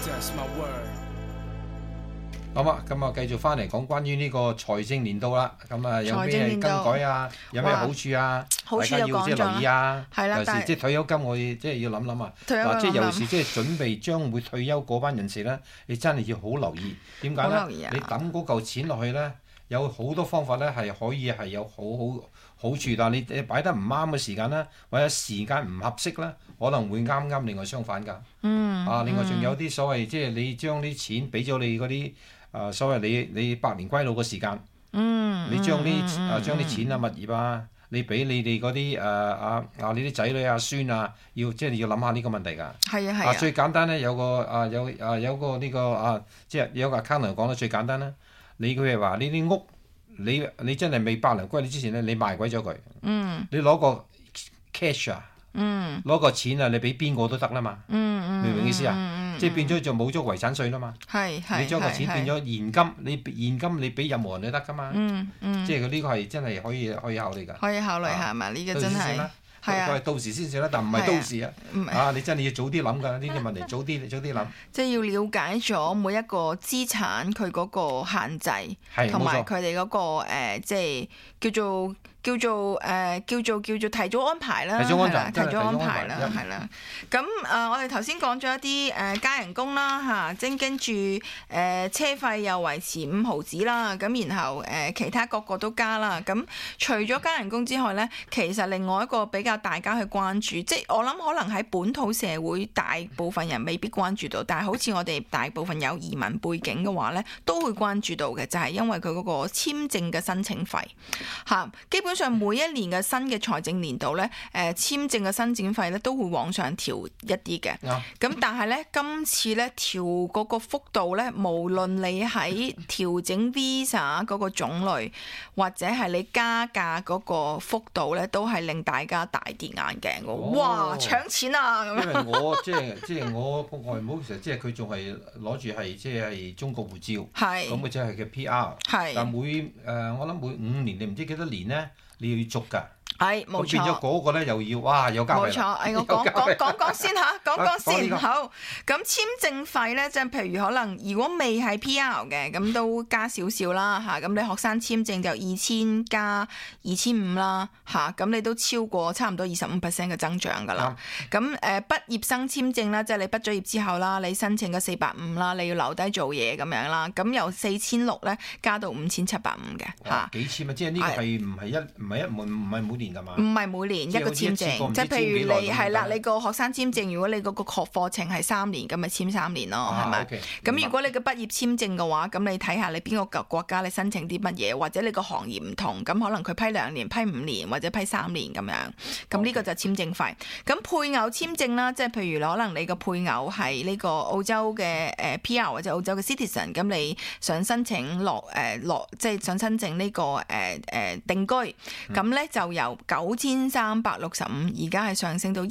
好啊，咁啊繼續翻嚟講關於呢個財政年度啦，咁啊有咩更改啊，有咩好處啊， 好處就大家要即係留意啊。 係啦， 尤其是即係退休金，我哋即係要諗諗啊。 嗱， 即係尤其是即係準備將會退休嗰班人士咧，你真係要好留意。點解咧？你抌嗰嚿錢落去咧，有好多方法咧係可以係有好處，但係你擺得唔啱嘅時間咧，或者時間唔合適咧，可能會啱另外相反㗎。另外仲有啲所謂即係你將啲錢俾咗你嗰啲。所謂你百年歸老嘅時間，你將啲錢啊、物業啊，你俾你哋嗰啲你啲仔女啊、孫啊，即係你要諗下呢個問題㗎。 係啊。 最簡單咧，有個呢個即係有個 accountant 講得最簡單啦。你譬如話呢啲屋，你真係未百年歸老之前咧，你賣鬼咗佢。你攞個 cash 啊，攞個錢啊，你俾邊個都得啦嘛。明唔明意思啊？即係變咗就冇咗遺產稅啦嘛。你將個錢變咗現金，你俾任何人都得噶嘛。即係呢個係真係可以考慮㗎。 可以考慮下係嘛？呢個真係係啊。 到時先算啦，但唔係到時啊。你真係要早啲諗㗎，呢啲問題早啲諗。 即係要了解咗每一個資產佢嗰個限制，同埋佢哋嗰個即係叫做提早安排啦，提早安排啦，係啦。咁我哋頭先講咗一啲加人工啦嚇，跟住車費又維持5毫子啦，咁然後其他個都加啦。咁除咗加人工之外咧，其實另外一個比較大家去關注，即係我諗可能喺本土社會大部分人未必關注到，但係好似我哋大部分有移民背景嘅話咧，都會關注到嘅，就係因為佢嗰個簽證嘅申請費嚇，基本上每一年嘅新嘅財政年度咧，簽證嘅申請費咧都會往上調一啲嘅。咁但係咧，今次咧調嗰個幅度咧，無論你喺調整 visa 嗰個種類，或者係你加價嗰個幅度咧，都係令大家大跌眼鏡嘅。哇！搶錢啊！咁樣。因為我即係我個外母其實即係佢仲係攞住係即係中國護照，咁佢即係嘅 PR。但我諗每5年你唔知幾多年咧，你要續㗎。 係冇錯， 變咗嗰個咧又要有加費。 冇錯，我講先嚇，講先好。咁簽證費咧，即係譬如可能如果未係 PR 嘅，咁都加少少啦嚇。咁你學生簽證就2000加2500啦嚇，咁你都超過差唔多25% 嘅增長㗎啦。咁畢業生簽證啦，即係你畢咗業之後啦，你申請嘅450啦，你要留低做嘢咁樣啦。咁由4600咧加到5750嘅嚇。 幾千啊！即係呢個係唔係每年？ 唔係每年一個簽證，即係譬如你係啦，你個學生簽證，如果你嗰個課程係3年，咁咪簽3年咯，係咪？咁如果你嘅畢業簽證嘅話，咁你睇下你邊個國家你申請啲乜嘢，或者你個行業唔同，咁可能佢批2年、批5年或者批3年咁樣。咁呢個就簽證費。咁配偶簽證啦，即係譬如可能你個配偶係呢個澳洲嘅PR 或者澳洲嘅 citizen，咁你想申請即係想申請呢個定居，咁咧就由9365，而家係上升到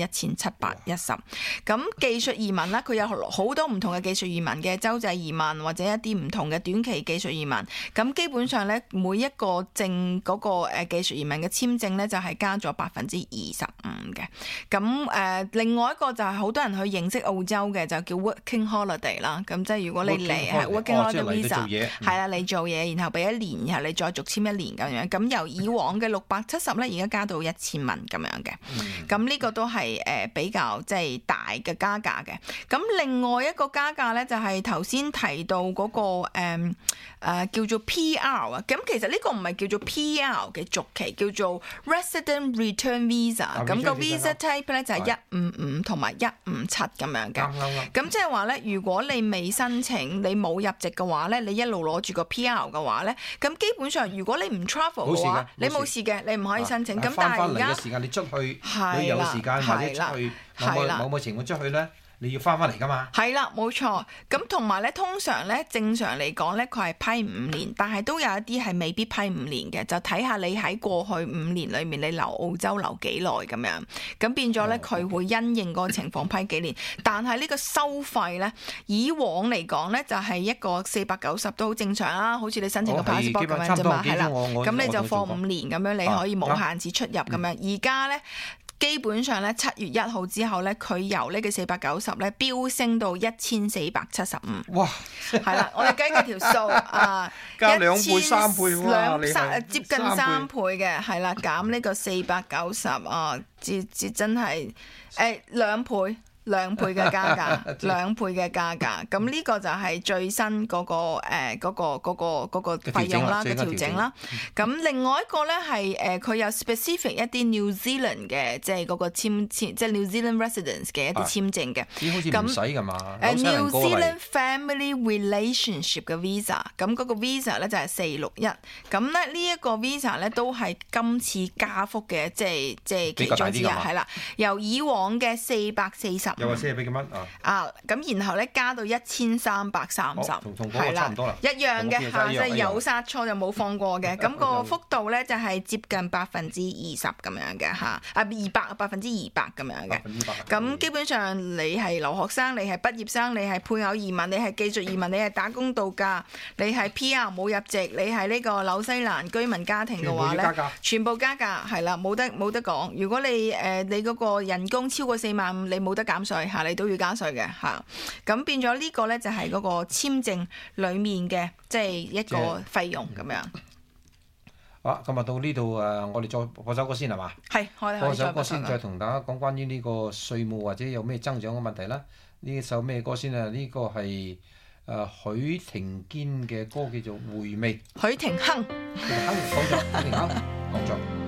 11710。咁技術移民咧，佢有好多唔同嘅技術移民嘅，洲際移民或者一啲唔同嘅短期技術移民。咁基本上咧，每一個證嗰個技術移民嘅簽證咧，就係加咗25%嘅。咁另外一個就係好多人去認識澳洲嘅，就叫 Working Holiday 啦。咁即係如果你嚟係 Working Holiday Visa， 係啦，你做嘢，然後俾1年，然後你再續簽1年咁樣。咁由以往嘅670咧，而家加到1000蚊咁樣嘅。咁呢個都係比較即係大嘅加價嘅。咁另外一個加價咧，就係頭先提到嗰個叫做 PR 啊。咁其實呢個唔係叫做 PR 嘅續期，叫做 Resident Return Visa。咁個 Visa Type 咧就係155同埋157咁樣嘅。咁即係話咧，如果你未申請，你冇入籍嘅話咧，你一路攞住個 PR 嘅話咧，咁基本上如果你唔 travel 嘅話，你冇事嘅，你唔可以申請。咁但係而家嘅時間你出去旅遊嘅時間或者出去某情況出去咧，你要翻嚟㗎嘛？ 係啦，冇錯。咁同埋咧，通常咧，正常嚟講咧，佢係批5年，但係都有一啲係未必批5年嘅，就睇下你喺過去5年裏面你留澳洲留幾耐咁樣。咁變咗咧，佢會因應嗰個情況批幾年。但係呢個收費咧，以往嚟講咧，就係一個490都好正常啦，好似你申請個 passport 咁樣啫嘛，係啦。咁你就放5年咁樣，你可以無限次出入咁樣。而家咧， 基本上咧7月1號之後咧，佢由呢個490咧飆升到1475。 哇！ 係啦，我哋計個條數啊， 加2倍3倍喎， 接近3倍嘅，係啦，減呢個490啊，至真係2倍。2倍嘅加價，2倍嘅加價，咁呢個就係最新嗰個費用啦嘅調整啦。咁另外一個咧係佢有 specific 一啲 New Zealand 嘅，即係嗰個即係 New Zealand residents 嘅一啲簽證嘅。 好似唔使㗎嘛 ？New Zealand Family Relationship 嘅 visa， 咁嗰個 visa 咧就係461。咁咧呢一個 visa 咧都係今次加幅嘅，即係其中之一係啦。由以往嘅440。 又話40俾幾蚊咁然後咧加到1330， 同嗰個差唔多啦， 一樣嘅嚇，即係有殺錯就冇放過嘅。咁個幅度咧就係接近20%咁樣嘅嚇，200%咁樣嘅。咁基本上你係留學生，你係畢業生，你係配偶移民，你係技術移民，你係打工度假，你係 PR 冇入籍，你係呢個紐西蘭居民家庭嘅話咧，全部加價係啦，冇得講。如果你嗰個人工超過45000，你冇得減稅嚇，你都要加稅嘅嚇。咁變咗呢個咧就係嗰個簽證裡面嘅即係一個費用咁樣。 好，今日到呢度我哋再播首歌先係嘛？ 係， 播首歌先，再同大家講關於呢個稅務或者有咩增長嘅問題啦。呢首咩歌先啊？呢個係許廷堅嘅歌，叫做《回味》。 許廷鏗。 講錯，許廷鏗講錯。